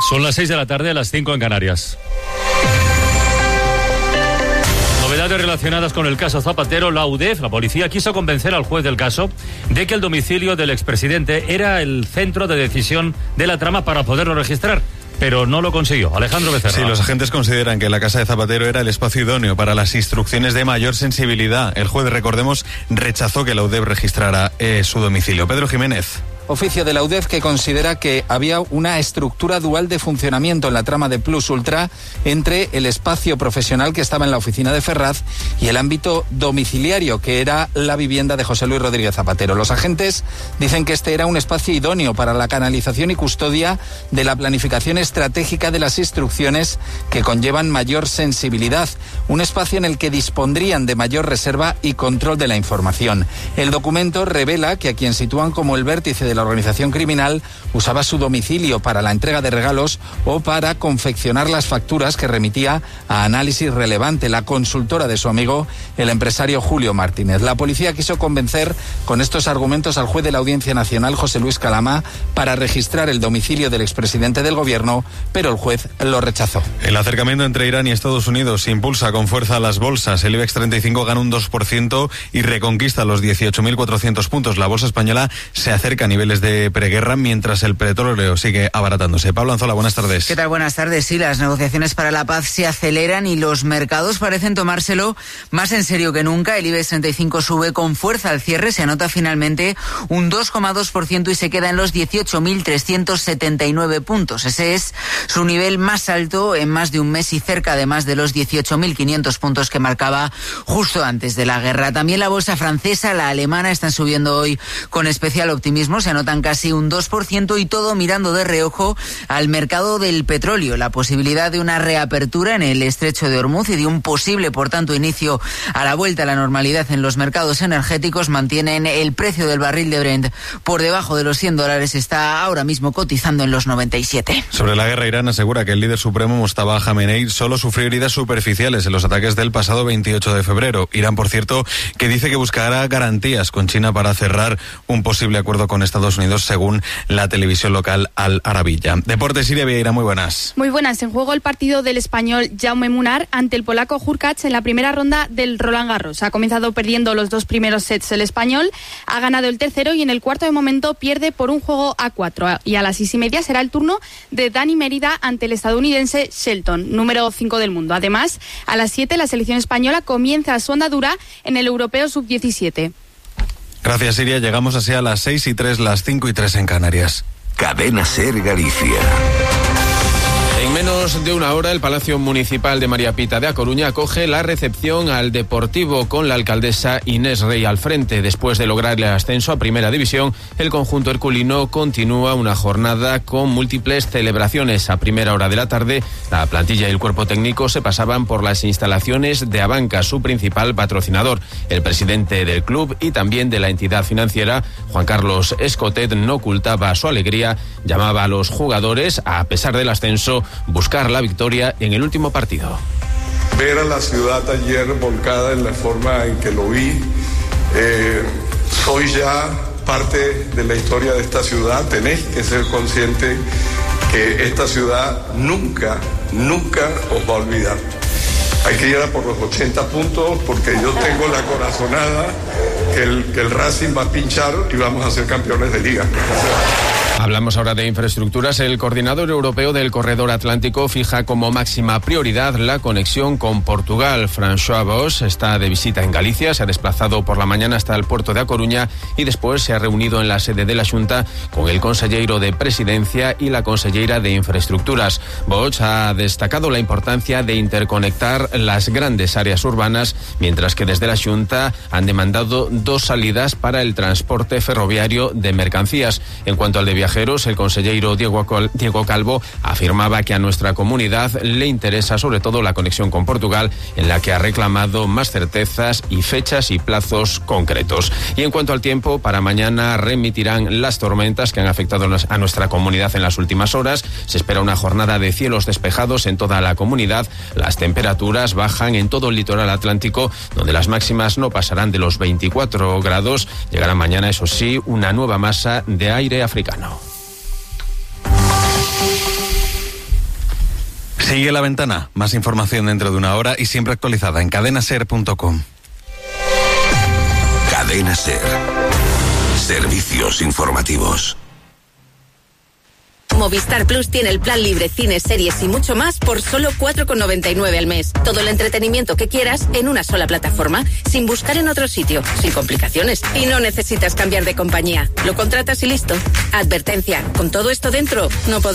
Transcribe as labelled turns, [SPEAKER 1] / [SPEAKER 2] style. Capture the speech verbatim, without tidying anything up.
[SPEAKER 1] Son las seis de la tarde, las cinco en Canarias. Novedades relacionadas con el caso Zapatero. La U D E F, la policía, quiso convencer al juez del caso de que el domicilio del expresidente era el centro de decisión de la trama para poderlo registrar, pero no lo consiguió. Alejandro Becerra.
[SPEAKER 2] Sí, los agentes consideran que la casa de Zapatero era el espacio idóneo para las instrucciones de mayor sensibilidad. El juez, recordemos, rechazó que la U D E F registrara eh, su domicilio. Pedro Jiménez.
[SPEAKER 3] Oficio de la U D E F que considera que había una estructura dual de funcionamiento en la trama de Plus Ultra entre el espacio profesional que estaba en la oficina de Ferraz y el ámbito domiciliario que era la vivienda de José Luis Rodríguez Zapatero. Los agentes dicen que este era un espacio idóneo para la canalización y custodia de la planificación estratégica de las instrucciones que conllevan mayor sensibilidad, un espacio en el que dispondrían de mayor reserva y control de la información. El documento revela que a quien sitúan como el vértice de la organización criminal usaba su domicilio para la entrega de regalos o para confeccionar las facturas que remitía a Análisis Relevante, la consultora de su amigo, el empresario Julio Martínez. La policía quiso convencer con estos argumentos al juez de la Audiencia Nacional, José Luis Calama, para registrar el domicilio del expresidente del gobierno, pero el juez lo rechazó.
[SPEAKER 2] El acercamiento entre Irán y Estados Unidos impulsa con fuerza las bolsas. El IBEX treinta y cinco gana un dos por ciento y reconquista los dieciocho mil cuatrocientos puntos. La bolsa española se acerca a niveles de preguerra, mientras el petróleo sigue abaratándose. Pablo Anzola, buenas tardes.
[SPEAKER 4] ¿Qué tal? Buenas tardes. Sí, las negociaciones para la paz se aceleran y los mercados parecen tomárselo más en serio que nunca. El IBEX treinta y cinco sube con fuerza al cierre, se anota finalmente un dos coma dos por ciento y se queda en los dieciocho mil trescientos setenta y nueve puntos. Ese es su nivel más alto en más de un mes y cerca además de los dieciocho mil quinientos puntos que marcaba justo antes de la guerra. También la bolsa francesa, la alemana, están subiendo hoy con especial optimismo. Se anotan casi un dos por ciento y todo mirando de reojo al mercado del petróleo. La posibilidad de una reapertura en el estrecho de Hormuz y de un posible, por tanto, inicio a la vuelta a la normalidad en los mercados energéticos mantienen el precio del barril de Brent por debajo de los cien dólares. Está ahora mismo cotizando en los noventa y siete.
[SPEAKER 2] Sobre la guerra, Irán asegura que el líder supremo Mustafa Khamenei solo sufrió heridas superficiales en los ataques del pasado veintiocho de febrero. Irán, por cierto, que dice que buscará garantías con China para cerrar un posible acuerdo con Estados Unidos, según la televisión local Al Arabiya. Deportes, Siria Vieira, muy buenas.
[SPEAKER 5] Muy buenas. En juego el partido del español Jaume Munar ante el polaco Hurkacz en la primera ronda del Roland Garros. Ha comenzado perdiendo los dos primeros sets el español, ha ganado el tercero y en el cuarto de momento pierde por un juego a cuatro. Y a las seis y media será el turno de Dani Mérida ante el estadounidense Shelton, número cinco del mundo. Además, a las siete la selección española comienza su andadura en el Europeo sub diecisiete.
[SPEAKER 2] Gracias, Siria. Llegamos así a las seis y tres, las cinco y tres en Canarias.
[SPEAKER 6] Cadena Ser Galicia.
[SPEAKER 7] En menos de una hora, el Palacio Municipal de María Pita de A Coruña acoge la recepción al Deportivo con la alcaldesa Inés Rey al frente. Después de lograr el ascenso a Primera División, el conjunto herculino continúa una jornada con múltiples celebraciones. A primera hora de la tarde, la plantilla y el cuerpo técnico se pasaban por las instalaciones de Abanca, su principal patrocinador. El presidente del club y también de la entidad financiera, Juan Carlos Escotet, no ocultaba su alegría, llamaba a los jugadores, a pesar del ascenso, buscar la victoria en el último partido.
[SPEAKER 8] Ver a la ciudad ayer volcada en la forma en que lo vi, eh, soy ya parte de la historia de esta ciudad. Tenéis que ser consciente que esta ciudad nunca, nunca os va a olvidar. Hay que ir a por los ochenta puntos porque yo tengo la corazonada que el, que el Racing va a pinchar y vamos a ser campeones de liga.
[SPEAKER 7] Hablamos ahora de infraestructuras. El coordinador europeo del Corredor Atlántico fija como máxima prioridad la conexión con Portugal. François Bosch está de visita en Galicia, se ha desplazado por la mañana hasta el puerto de A Coruña y después se ha reunido en la sede de la Xunta con el consellero de Presidencia y la consellera de Infraestructuras. Bosch ha destacado la importancia de interconectar las grandes áreas urbanas, mientras que desde la Xunta han demandado dos salidas para el transporte ferroviario de mercancías. En cuanto al de viajeros, el consejero Diego, Diego Calvo afirmaba que a nuestra comunidad le interesa sobre todo la conexión con Portugal, en la que ha reclamado más certezas y fechas y plazos concretos. Y en cuanto al tiempo, para mañana remitirán las tormentas que han afectado a nuestra comunidad en las últimas horas. Se espera una jornada de cielos despejados en toda la comunidad. Las temperaturas bajan en todo el litoral atlántico, donde las máximas no pasarán de los veinticuatro grados. Llegará mañana, eso sí, una nueva masa de aire africano.
[SPEAKER 2] Sigue La Ventana. Más información dentro de una hora y siempre actualizada en cadena ser punto com.
[SPEAKER 6] Cadena Ser. Servicios informativos.
[SPEAKER 9] Movistar Plus tiene el plan libre, cines, series y mucho más por solo cuatro con noventa y nueve al mes. Todo el entretenimiento que quieras en una sola plataforma, sin buscar en otro sitio, sin complicaciones. Y no necesitas cambiar de compañía. Lo contratas y listo. Advertencia, con todo esto dentro, no podrás